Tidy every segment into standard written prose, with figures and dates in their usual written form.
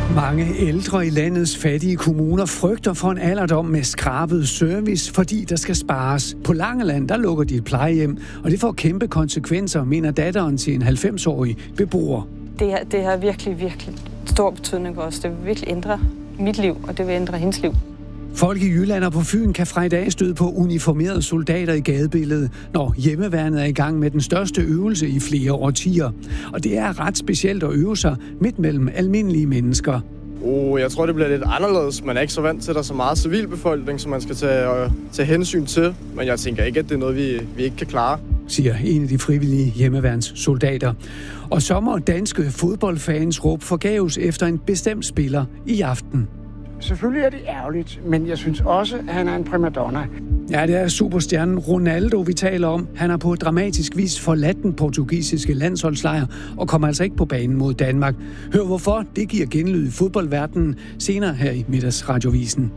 Mange ældre i landets fattige kommuner frygter for en alderdom med skrabet service, fordi der skal spares. På Langeland, der lukker de et plejehjem, og det får kæmpe konsekvenser, mener datteren til en 90-årig beboer. Det har virkelig stor betydning for os. Det vil virkelig ændre mit liv, og det vil ændre hendes liv. Folk i Jylland og på Fyn kan fra i dag støde på uniformerede soldater i gadebilledet, når hjemmeværnet er i gang med den største øvelse i flere årtier. Og det er ret specielt at øve sig midt mellem almindelige mennesker. Jeg tror, det bliver lidt anderledes. Man er ikke så vant til, at der er så meget civilbefolkning, som man skal tage hensyn til. Men jeg tænker ikke, at det er noget, vi ikke kan klare, siger en af de frivillige hjemmeværnssoldater. Og så må danske fodboldfans råbe forgæves efter en bestemt spiller i aften. Selvfølgelig er det ærgerligt, men jeg synes også, at han er en primadonna. Ja, det er superstjernen Ronaldo, vi taler om. Han har på dramatisk vis forladt den portugisiske landsholdslejr og kommer altså ikke på banen mod Danmark. Hør hvorfor, det giver genlyd i fodboldverdenen senere her i Middagsradiovisen.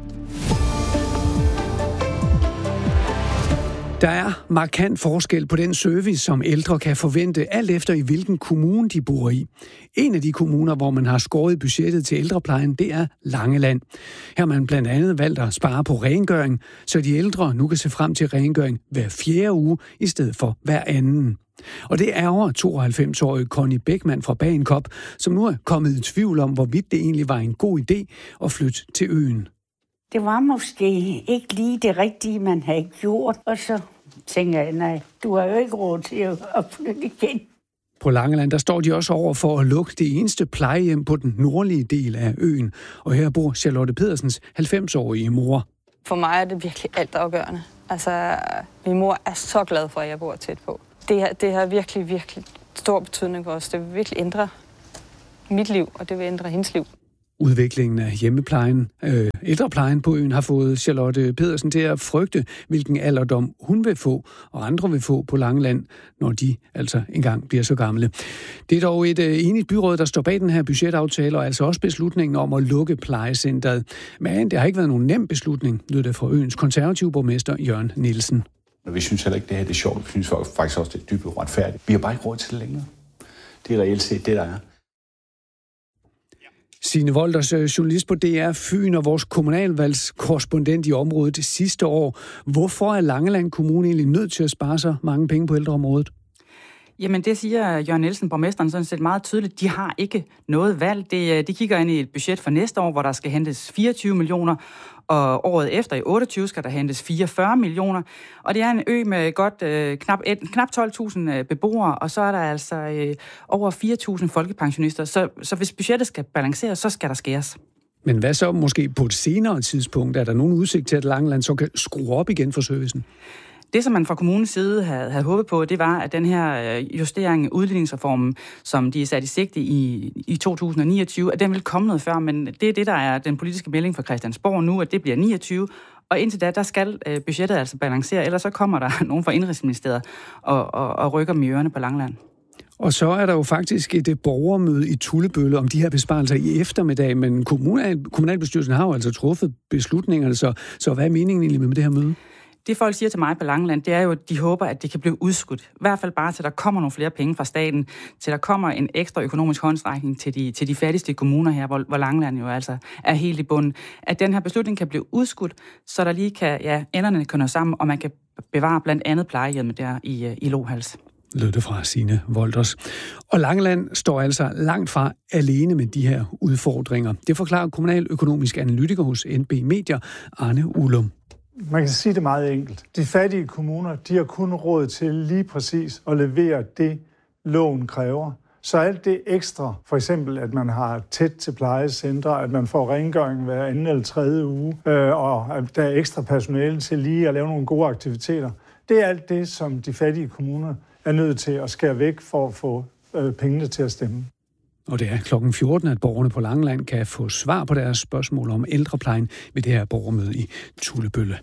Der er markant forskel på den service, som ældre kan forvente, alt efter i hvilken kommune de bor i. En af de kommuner, hvor man har skåret budgettet til ældreplejen, det er Langeland. Her har man blandt andet valgt at spare på rengøring, så de ældre nu kan se frem til rengøring hver 4. uge i stedet for hver anden. Og det ærger 92-årige Connie Beckmann fra Bagenkop, som nu er kommet i tvivl om, hvorvidt det egentlig var en god idé at flytte til øen. Det var måske ikke lige det rigtige, man havde gjort, og så tænker jeg, nej, du har jo ikke råd til at flytte igen. På Langeland, der står de også over for at lukke det eneste plejehjem på den nordlige del af øen. Og her bor Charlotte Pedersens 90-årige mor. For mig er det virkelig altafgørende. Altså, min mor er så glad for, at jeg bor tæt på. Det har virkelig stor betydning for os. Det vil virkelig ændre mit liv, og det vil ændre hendes liv. Udviklingen af hjemmeplejen, ældreplejen på øen har fået Charlotte Pedersen til at frygte, hvilken alderdom hun vil få, og andre vil få på Langeland, når de altså engang bliver så gamle. Det er dog et enigt byråd, der står bag den her budgetaftale, og altså også beslutningen om at lukke plejecentret. Men det har ikke været nogen nem beslutning, lød det fra øens konservative borgmester Jørgen Nielsen. Vi synes heller ikke, det her er sjovt. Vi synes faktisk også, det er dybt uretfærdigt. Vi har bare ikke råd til det længere. Det er reelt set det, der er. Signe Wolters, journalist på DR Fyn og vores kommunalvalgskorrespondent i området sidste år. Hvorfor er Langeland Kommune egentlig nødt til at spare så mange penge på ældreområdet? Jamen det siger Jørgen Nielsen, borgmesteren, sådan set meget tydeligt. De har ikke noget valg. De kigger ind i et budget for næste år, hvor der skal hentes 24 millioner, og året efter i 28 skal der hentes 44 millioner. Og det er en ø med knap 12.000 beboere, og så er der altså over 4.000 folkepensionister. Så hvis budgettet skal balanceres, så skal der skæres. Men hvad så måske på et senere tidspunkt? Er der nogen udsigt til, at Langeland så kan skrue op igen for servicen? Det, som man fra kommunens side havde håbet på, det var, at den her justering af udligningsreformen, som de er sat i sigte i 2029, at den vil komme noget før, men det er det, der er den politiske melding fra Christiansborg nu, at det bliver 29, og indtil da, der skal budgettet altså balancere, ellers så kommer der nogen fra Indenrigsministeriet og rykker med ørerne på Langeland. Og så er der jo faktisk et borgermøde i Tullebølle om de her besparelser i eftermiddag, men kommunalbestyrelsen har jo altså truffet beslutningerne, så hvad er meningen egentlig med det her møde? Det folk siger til mig på Langeland, det er jo, at de håber, at det kan blive udskudt. I hvert fald bare til der kommer nogle flere penge fra staten, til der kommer en ekstra økonomisk håndsrækning til de fattigste kommuner her, hvor Langeland jo altså er helt i bunden. At den her beslutning kan blive udskudt, så der lige kan, enderne kan nå sammen, og man kan bevare blandt andet plejehjemmet der i Lohals. Lød det fra Signe Wolters. Og Langeland står altså langt fra alene med de her udfordringer. Det forklarer kommunaløkonomisk analytiker hos NB Medier, Arne Ullum. Man kan sige det meget enkelt. De fattige kommuner, de har kun råd til lige præcis at levere det, loven kræver. Så alt det ekstra, for eksempel at man har tæt til plejecentre, at man får rengøring hver anden eller tredje uge, og at der er ekstra personale til lige at lave nogle gode aktiviteter, det er alt det, som de fattige kommuner er nødt til at skære væk for at få pengene til at stemme. Og det er klokken 14, at borgerne på Langeland kan få svar på deres spørgsmål om ældreplejen ved det her borgermøde i Tullebølle.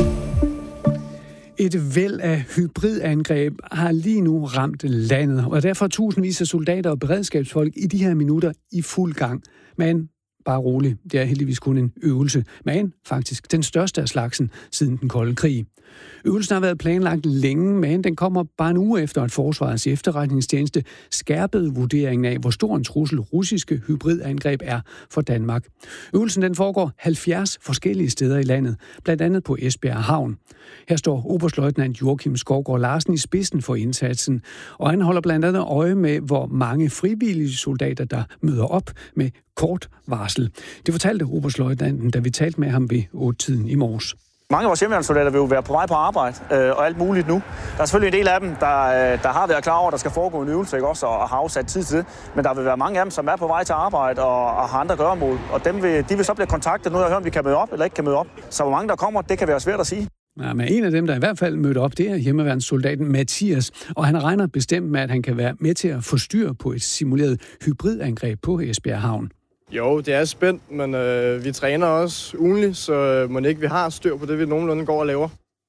Et væld af hybridangreb har lige nu ramt landet, og derfor er tusindvis af soldater og beredskabsfolk i de her minutter i fuld gang. Men bare rolig. Det er heldigvis kun en øvelse, men faktisk den største af slagsen siden den kolde krig. Øvelsen har været planlagt længe, men den kommer bare en uge efter, at Forsvarets efterretningstjeneste skærpede vurderingen af, hvor stor en trussel russiske hybridangreb er for Danmark. Øvelsen den foregår 70 forskellige steder i landet, blandt andet på Esbjerg Havn. Her står oberstløjtnant Joachim Skovgaard Larsen i spidsen for indsatsen, og han holder blandt andet øje med, hvor mange frivillige soldater, der møder op med kort varsel. Det fortalte oberstløjtnanten, da vi talte med ham ved 8-tiden i morges. Mange af vores hjemmeværnssoldater vil jo være på vej på arbejde og alt muligt nu. Der er selvfølgelig en del af dem, der har været klar over, at der skal foregå en øvelse, ikke også, og har afsat tid til det. Men der vil være mange af dem, som er på vej til arbejde og har andre gøremål. Og de vil så blive kontaktet nu og høre, om vi kan møde op eller ikke kan møde op. Så hvor mange der kommer, det kan være svært at sige. Ja, men en af dem, der i hvert fald mødte op, det er hjemmeværnssoldaten Mathias, og han regner bestemt med, at han kan være med til at få styr på et simuleret hybridangreb på Esbjerg Havn. Jo, det er spændt, men vi træner også ugenligt, så må ikke vi har styr på det, vi nogenlunde går og laver.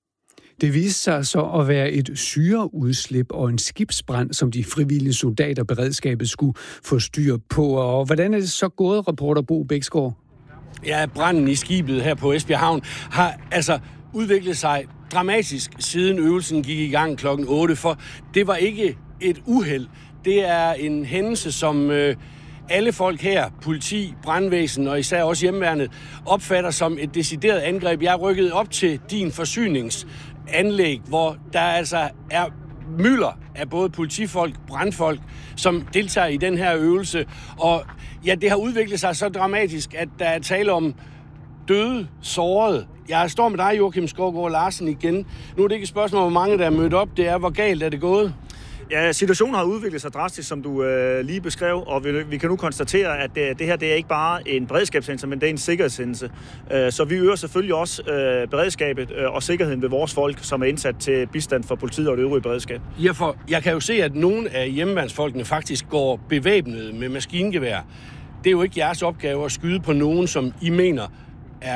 Det viste sig så at være et syreudslip og en skibsbrand, som de frivillige soldater beredskabet skulle få styr på. Og hvordan er det så gået, reporter Bo Bæksgaard? Ja, branden i skibet her på Esbjerg Havn har altså udviklet sig dramatisk, siden øvelsen gik i gang kl. 8, for det var ikke et uheld. Det er en hændelse, som alle folk her, politi, brandvæsen og især også hjemmeværnet, opfatter som et decideret angreb. Jeg er rykket op til din forsyningsanlæg, hvor der altså er mylder af både politifolk, brandfolk, som deltager i den her øvelse. Og ja, det har udviklet sig så dramatisk, at der er tale om døde, sårede. Jeg står med dig, Joachim Skovgaard Larsen, igen. Nu er det ikke et spørgsmål, hvor mange der er mødt op. Det er, hvor galt er det gået? Ja, situationen har udviklet sig drastisk, som du lige beskrev, og vi kan nu konstatere, at det her det er ikke bare en beredskabshændelse, men det er en sikkerhedshændelse. Så vi øger selvfølgelig også beredskabet og sikkerheden ved vores folk, som er indsat til bistand for politiet og det øvrige beredskab. Ja, for jeg kan jo se, at nogle af hjemmeværnsfolkene faktisk går bevæbnet med maskingevær. Det er jo ikke jeres opgave at skyde på nogen, som I mener